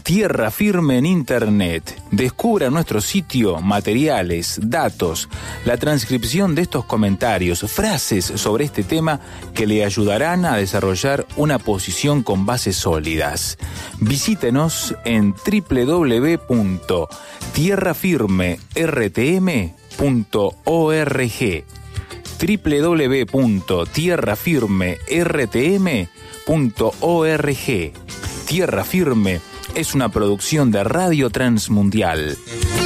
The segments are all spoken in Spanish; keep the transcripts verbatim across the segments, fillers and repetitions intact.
Tierra Firme en Internet. Descubra nuestro sitio materiales, datos, la transcripción de estos comentarios, frases sobre este tema que le ayudarán a desarrollar una posición con bases sólidas. Visítenos en doble u doble u doble u punto tierra firme r t m punto org. doble u doble u doble u punto tierra firme r t m punto org. Tierra Firme es una producción de Radio Transmundial.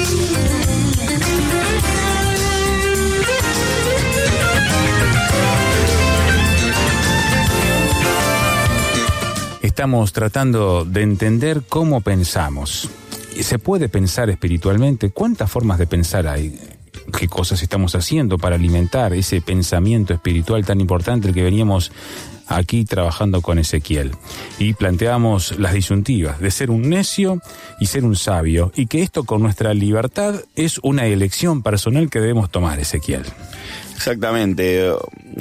Estamos tratando de entender cómo pensamos. ¿Se puede pensar espiritualmente? ¿Cuántas formas de pensar hay? ¿Qué cosas estamos haciendo para alimentar ese pensamiento espiritual tan importante el que veníamos aquí trabajando con Ezequiel? Y planteamos las disyuntivas de ser un necio y ser un sabio, y que esto con nuestra libertad es una elección personal que debemos tomar, Ezequiel. Exactamente.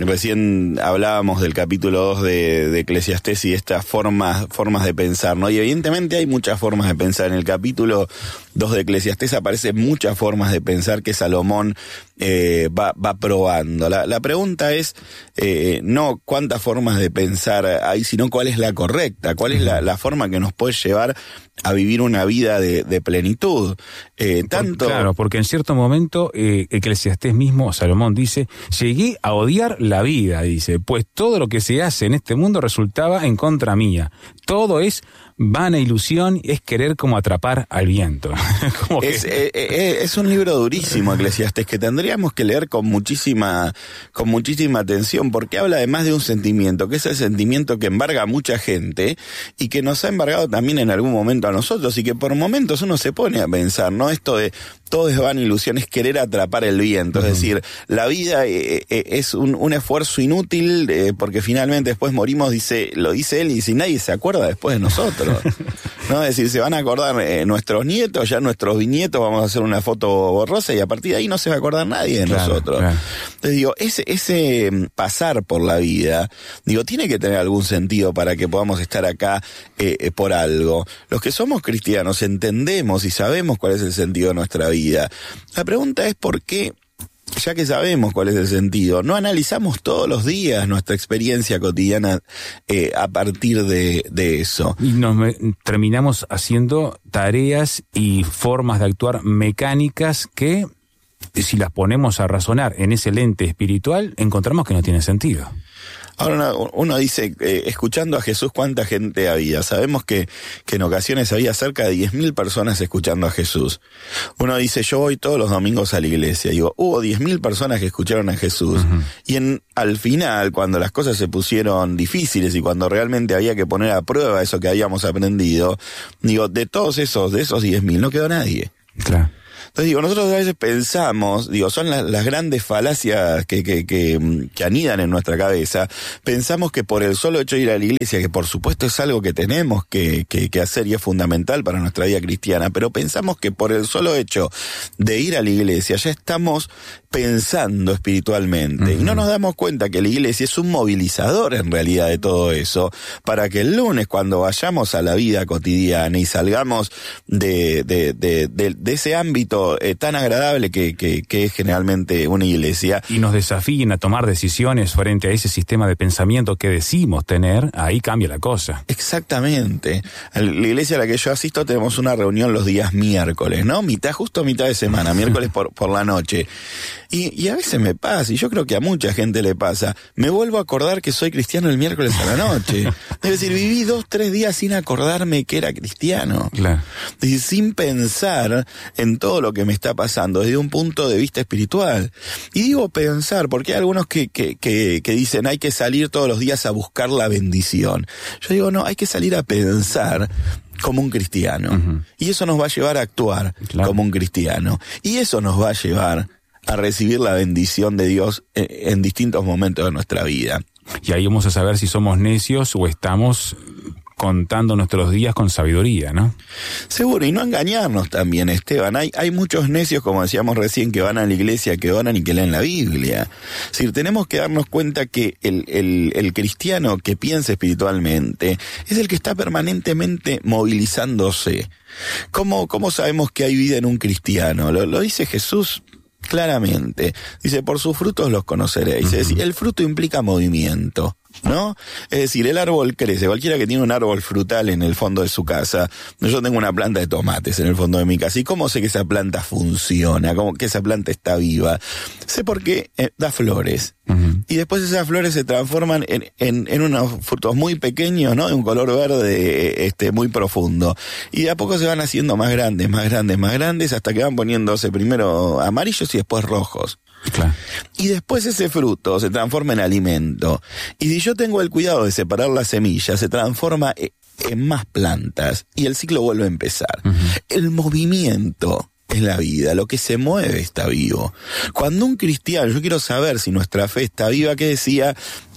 Recién hablábamos del capítulo dos de, de Eclesiastés y estas formas, formas de pensar, ¿no? Y evidentemente hay muchas formas de pensar. En el capítulo dos de Eclesiastés aparecen muchas formas de pensar que Salomón eh, va, va probando. La, la pregunta es eh, no cuántas formas de pensar hay, sino cuál es la correcta, cuál es la, la forma que nos puede llevar a vivir una vida de, de plenitud. Eh, tanto... Claro, porque en cierto momento eh, Eclesiastés mismo, Salomón dice, llegué a odiar la vida, dice, pues todo lo que se hace en este mundo resultaba en contra mía. Todo es vana ilusión, es querer como atrapar al viento. Como es, que... eh, eh, es un libro durísimo, Eclesiastés, que tendríamos que leer con muchísima, con muchísima atención, porque habla además de un sentimiento, que es el sentimiento que embarga a mucha gente y que nos ha embargado también en algún momento a nosotros, y que por momentos uno se pone a pensar, ¿no? Esto de todo es vana ilusión, es querer atrapar el viento, uh-huh. Es decir, la vida eh, eh, es un, un esfuerzo inútil, eh, porque finalmente después morimos, dice, lo dice él, y si nadie se acuerda después de nosotros, ¿no? Es decir, se van a acordar eh, nuestros nietos, ya nuestros bisnietos, vamos a hacer una foto borrosa y a partir de ahí no se va a acordar nadie de claro, nosotros. Claro. Entonces digo, ese, ese pasar por la vida, digo, tiene que tener algún sentido para que podamos estar acá eh, eh, por algo. Los que somos cristianos entendemos y sabemos cuál es el sentido de nuestra vida. La pregunta es por qué, ya que sabemos cuál es el sentido, no analizamos todos los días nuestra experiencia cotidiana eh, a partir de, de eso. Y nos me, terminamos haciendo tareas y formas de actuar mecánicas que, si las ponemos a razonar en ese lente espiritual, encontramos que no tienen sentido. Ahora uno, uno dice, eh, escuchando a Jesús, ¿cuánta gente había? Sabemos que, que en ocasiones había cerca de diez mil personas escuchando a Jesús. Uno dice, yo voy todos los domingos a la iglesia. Digo, hubo diez mil personas que escucharon a Jesús. Uh-huh. Y en, al final, cuando las cosas se pusieron difíciles y cuando realmente había que poner a prueba eso que habíamos aprendido, digo, de todos esos, de esos diez mil, no quedó nadie. Claro. Entonces digo, nosotros a veces pensamos, digo, son las, las grandes falacias que, que, que, que anidan en nuestra cabeza. Pensamos que por el solo hecho de ir a la iglesia, que por supuesto es algo que tenemos que, que, que hacer y es fundamental para nuestra vida cristiana, pero pensamos que por el solo hecho de ir a la iglesia ya estamos pensando espiritualmente. Uh-huh. Y no nos damos cuenta que la iglesia es un movilizador en realidad de todo eso, para que el lunes cuando vayamos a la vida cotidiana y salgamos de, de, de, de, de ese ámbito Eh, tan agradable que, que, que es generalmente una iglesia. Y nos desafíen a tomar decisiones frente a ese sistema de pensamiento que decimos tener, ahí cambia la cosa. Exactamente. En la iglesia a la que yo asisto tenemos una reunión los días miércoles, ¿no? Mitad, justo mitad de semana, miércoles por, por la noche. Y, y a veces me pasa, y yo creo que a mucha gente le pasa, me vuelvo a acordar que soy cristiano el miércoles a la noche. Es decir, viví dos, tres días sin acordarme que era cristiano. Claro. Es decir, sin pensar en todo lo que me está pasando desde un punto de vista espiritual. Y digo pensar, porque hay algunos que, que, que, que dicen hay que salir todos los días a buscar la bendición. Yo digo, no, hay que salir a pensar como un cristiano. Uh-huh. Y eso nos va a llevar a actuar claro. como un cristiano. Y eso nos va a llevar a recibir la bendición de Dios en, en distintos momentos de nuestra vida. Y ahí vamos a saber si somos necios o estamos contando nuestros días con sabiduría, ¿no? Seguro, y no engañarnos también, Esteban. Hay, hay muchos necios, como decíamos recién, que van a la iglesia, que oran y que leen la Biblia. Es decir, tenemos que darnos cuenta que el, el, el cristiano que piensa espiritualmente es el que está permanentemente movilizándose. ¿Cómo, cómo sabemos que hay vida en un cristiano? Lo, lo dice Jesús claramente. Dice, por sus frutos los conoceréis. Uh-huh. Es decir, el fruto implica movimiento, ¿no? Es decir, el árbol crece. Cualquiera que tiene un árbol frutal en el fondo de su casa, yo tengo una planta de tomates en el fondo de mi casa, ¿y cómo sé que esa planta funciona? ¿Cómo que esa planta está viva? Sé porque eh, da flores. Uh-huh. Y después esas flores se transforman en, en, en unos frutos muy pequeños, ¿no? De un color verde este, muy profundo. Y de a poco se van haciendo más grandes, más grandes, más grandes, hasta que van poniéndose primero amarillos y después rojos. Claro. Y después ese fruto se transforma en alimento. Y si yo tengo el cuidado de separar las semillas, se transforma en más plantas y el ciclo vuelve a empezar. Uh-huh. El movimiento es la vida, lo que se mueve está vivo. Cuando un cristiano, yo quiero saber si nuestra fe está viva, ¿qué decía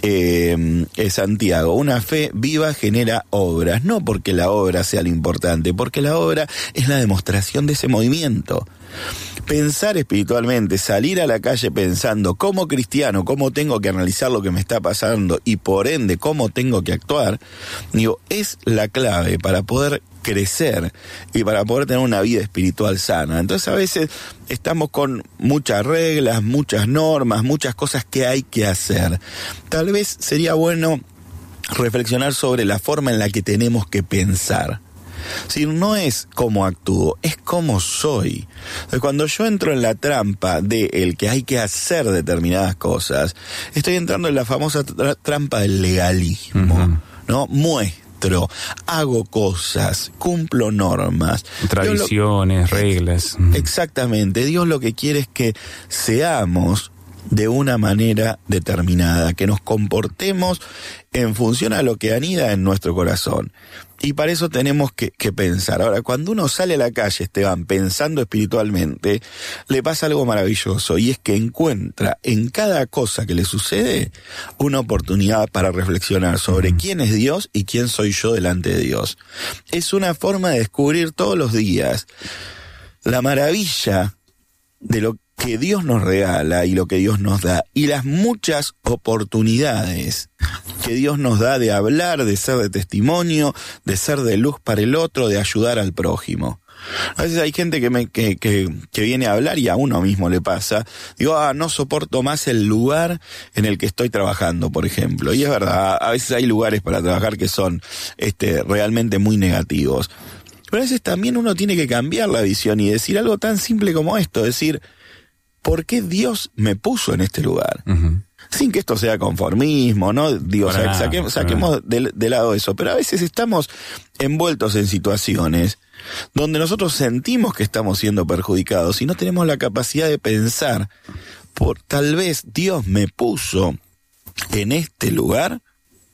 eh, Santiago? Una fe viva genera obras, no porque la obra sea lo importante, porque la obra es la demostración de ese movimiento. Pensar espiritualmente, salir a la calle pensando como cristiano, cómo tengo que analizar lo que me está pasando y por ende cómo tengo que actuar, digo, es la clave para poder crecer y para poder tener una vida espiritual sana. Entonces a veces estamos con muchas reglas, muchas normas, muchas cosas que hay que hacer. Tal vez sería bueno reflexionar sobre la forma en la que tenemos que pensar. Si no es cómo actúo, es cómo soy. Entonces, cuando yo entro en la trampa de el que hay que hacer determinadas cosas, estoy entrando en la famosa tra- trampa del legalismo, uh-huh. ¿no? Muestro, hago cosas, cumplo normas. Tradiciones, lo, reglas. Exactamente. Dios lo que quiere es que seamos de una manera determinada, que nos comportemos en función a lo que anida en nuestro corazón. Y para eso tenemos que, que pensar. Ahora, cuando uno sale a la calle, Esteban, pensando espiritualmente, le pasa algo maravilloso, y es que encuentra en cada cosa que le sucede una oportunidad para reflexionar sobre quién es Dios y quién soy yo delante de Dios. Es una forma de descubrir todos los días la maravilla de lo que Dios nos regala y lo que Dios nos da, y las muchas oportunidades que Dios nos da de hablar, de ser de testimonio, de ser de luz para el otro, de ayudar al prójimo. A veces hay gente que, me, que, que, que viene a hablar y a uno mismo le pasa. Digo, ah, no soporto más el lugar en el que estoy trabajando, por ejemplo. Y es verdad, a veces hay lugares para trabajar que son este, realmente muy negativos. Pero a veces también uno tiene que cambiar la visión y decir algo tan simple como esto, decir, ¿por qué Dios me puso en este lugar? Uh-huh. Sin que esto sea conformismo, ¿no? Digo, o sea, nada, saquemos, saquemos de, de lado eso. Pero a veces estamos envueltos en situaciones donde nosotros sentimos que estamos siendo perjudicados y no tenemos la capacidad de pensar, por tal vez Dios me puso en este lugar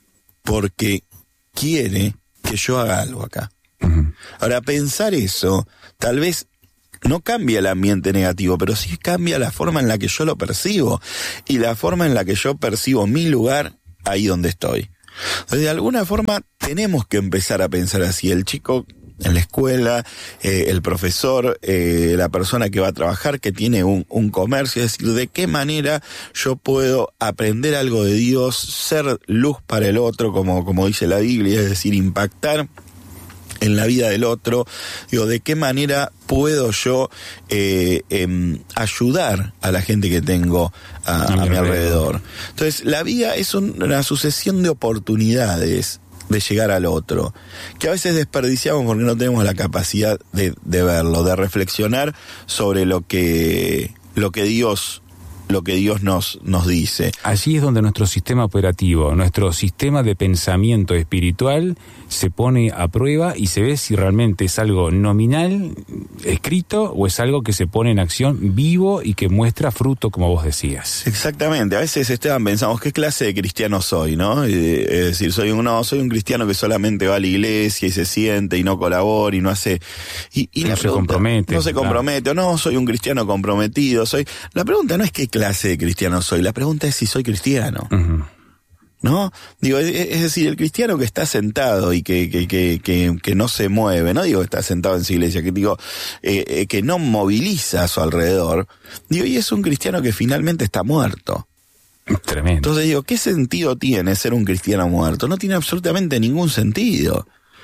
porque quiere que yo haga algo acá. Uh-huh. Ahora, pensar eso, tal vez no cambia el ambiente negativo, pero sí cambia la forma en la que yo lo percibo y la forma en la que yo percibo mi lugar ahí donde estoy. Entonces, de alguna forma tenemos que empezar a pensar así. El chico en la escuela, eh, el profesor, eh, la persona que va a trabajar, que tiene un, un comercio, es decir, de qué manera yo puedo aprender algo de Dios, ser luz para el otro, como, como dice la Biblia, es decir, impactar en la vida del otro. Digo, ¿de qué manera puedo yo eh, eh, ayudar a la gente que tengo a, a mi alrededor? Entonces, la vida es un, una sucesión de oportunidades de llegar al otro, que a veces desperdiciamos porque no tenemos la capacidad de, de verlo, de reflexionar sobre lo que, lo que Dios... lo que Dios nos, nos dice. Allí es donde nuestro sistema operativo, nuestro sistema de pensamiento espiritual se pone a prueba y se ve si realmente es algo nominal, escrito, o es algo que se pone en acción vivo y que muestra fruto, como vos decías. Exactamente. A veces, Esteban, pensamos, ¿qué clase de cristiano soy, no? Es decir, soy un, no, soy un cristiano que solamente va a la iglesia y se siente y no colabora y no hace... Y, y no la se pregunta, compromete. No se compromete, claro. O no, soy un cristiano comprometido. Soy... La pregunta no es qué clase de cristiano soy, la pregunta es si soy cristiano. Uh-huh. ¿no? Digo, es, es decir, el cristiano que está sentado y que, que, que, que, que no se mueve, no digo que está sentado en su iglesia, que digo, eh, eh, que no moviliza a su alrededor, digo, y es un cristiano que finalmente está muerto. Tremendo. Entonces digo, ¿qué sentido tiene ser un cristiano muerto? No tiene absolutamente ningún sentido.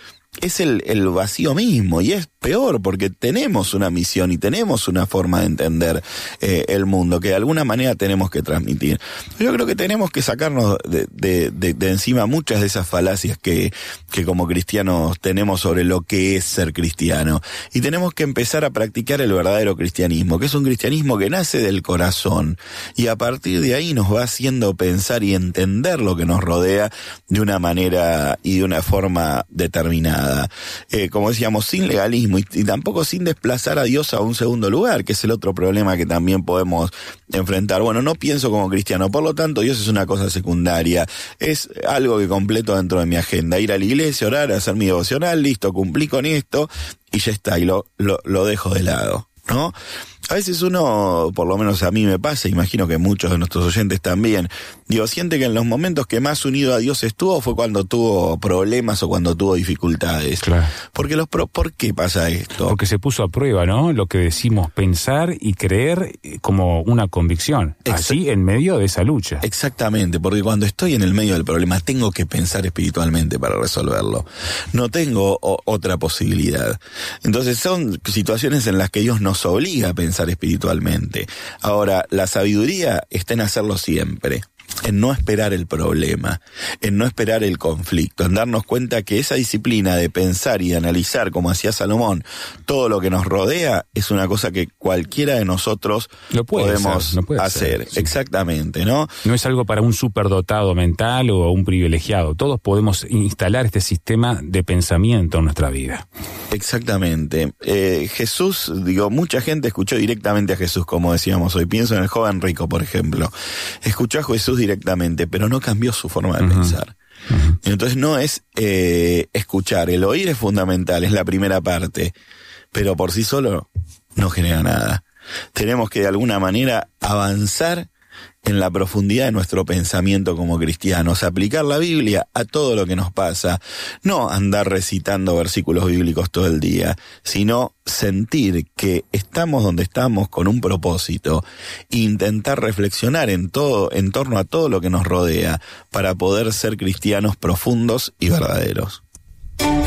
Es el, el vacío mismo, y es peor porque tenemos una misión y tenemos una forma de entender eh, el mundo que de alguna manera tenemos que transmitir. Yo creo que tenemos que sacarnos de, de, de, de encima muchas de esas falacias que, que como cristianos tenemos sobre lo que es ser cristiano, y tenemos que empezar a practicar el verdadero cristianismo, que es un cristianismo que nace del corazón y a partir de ahí nos va haciendo pensar y entender lo que nos rodea de una manera y de una forma determinada. Eh, como decíamos, sin legalismo y, y tampoco sin desplazar a Dios a un segundo lugar, que es el otro problema que también podemos enfrentar. Bueno, no pienso como cristiano, por lo tanto Dios es una cosa secundaria, es algo que completo dentro de mi agenda, ir a la iglesia, orar, hacer mi devocional, listo, cumplí con esto y ya está, y lo, lo, lo dejo de lado, ¿no? A veces uno, por lo menos a mí me pasa, imagino que muchos de nuestros oyentes también, digo, siente que en los momentos que más unido a Dios estuvo fue cuando tuvo problemas o cuando tuvo dificultades. Claro. Porque los pro, ¿por qué pasa esto? Porque se puso a prueba, ¿no? Lo que decimos pensar y creer como una convicción. Exact- Así en medio de esa lucha. Exactamente, porque cuando estoy en el medio del problema tengo que pensar espiritualmente para resolverlo. No tengo o, otra posibilidad. Entonces son situaciones en las que Dios nos obliga a pensar espiritualmente. Ahora, la sabiduría está en hacerlo siempre, en no esperar el problema, en no esperar el conflicto, en darnos cuenta que esa disciplina de pensar y de analizar, como hacía Salomón, todo lo que nos rodea, es una cosa que cualquiera de nosotros lo puede podemos hacer, no puede hacer. hacer, sí. Exactamente, ¿no? No es algo para un superdotado mental o un privilegiado. Todos podemos instalar este sistema de pensamiento en nuestra vida. Exactamente. Eh, Jesús, digo, mucha gente escuchó directamente a Jesús, como decíamos hoy. Pienso en el joven rico, por ejemplo. Escuchó a Jesús directamente, pero no cambió su forma de uh-huh. pensar. Uh-huh. Entonces no es eh, escuchar. El oír es fundamental, es la primera parte, pero por sí solo no genera nada. Tenemos que de alguna manera avanzar en la profundidad de nuestro pensamiento como cristianos, aplicar la Biblia a todo lo que nos pasa, no andar recitando versículos bíblicos todo el día, sino sentir que estamos donde estamos con un propósito e intentar reflexionar en todo, en torno a todo lo que nos rodea para poder ser cristianos profundos y verdaderos.